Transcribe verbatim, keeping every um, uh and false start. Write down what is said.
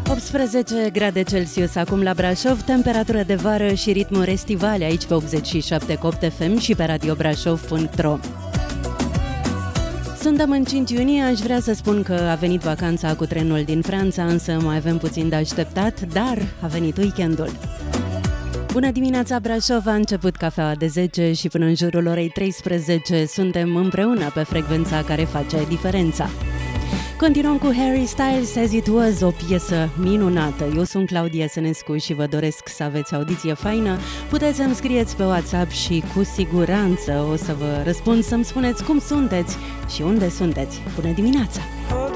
optsprezece grade Celsius acum la Brașov, temperatură de vară și ritmuri estivale aici pe optzeci și șapte Copt F M și pe radio brașov punct ro. Suntem în cinci iunie, aș vrea să spun că a venit vacanța cu trenul din Franța, însă mai avem puțin de așteptat, dar a venit weekendul. Bună dimineața Brașov, a început cafeaua de zece și până în jurul orei treisprezece suntem împreună pe frecvența care face diferența. Continuăm cu Harry Styles, As It Was, o piesă minunată. Eu sunt Claudia Sănescu și vă doresc să aveți audiție faină. Puteți să-mi scrieți pe WhatsApp și cu siguranță o să vă răspund să-mi spuneți cum sunteți și unde sunteți. Bună dimineața!